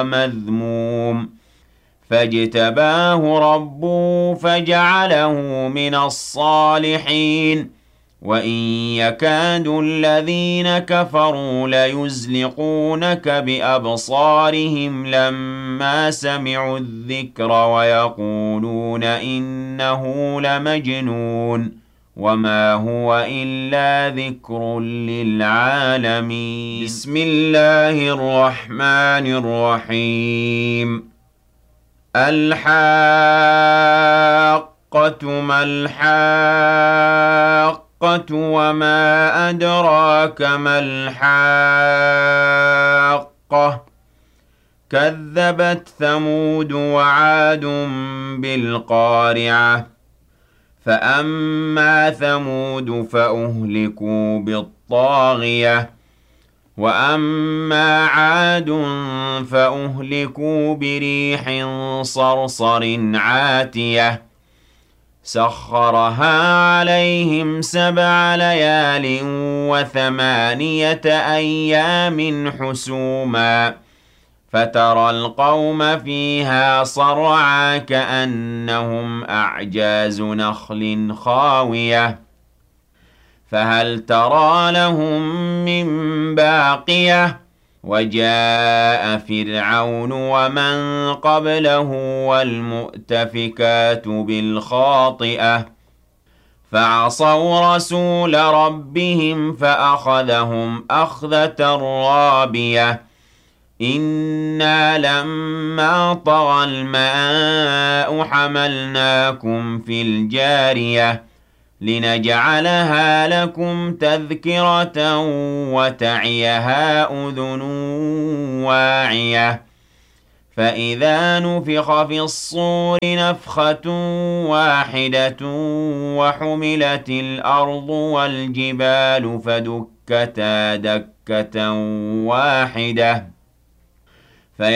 مذموم فاجتباه ربه فجعله من الصالحين وإن يكاد الذين كفروا ليزلقونك بأبصارهم لما سمعوا الذكر ويقولون إنه لمجنون وما هو إلا ذكر للعالمين بسم الله الرحمن الرحيم الحاقة ما الحاقة وما أدراك ما الحاقة كذبت ثمود وعاد بالقارعة فأما ثمود فأهلكوا بالطاغية وأما عاد فأهلكوا بريح صرصر عاتية سخرها عليهم 7 ليال و8 أيام حسوما فترى القوم فيها صرعى كأنهم أعجاز نخل خاوية فهل ترى لهم من باقية وجاء فرعون ومن قبله والمؤتفكات بالخاطئة فعصوا رسول ربهم فأخذهم أخذة رابية إنا لما طغى الماء حملناكم في الجارية لنجعلها لكم تذكرة وتعيها أذن واعية فإذا نفخ في الصور نفخة واحدة وحملت الأرض والجبال فدكتا دكة واحدة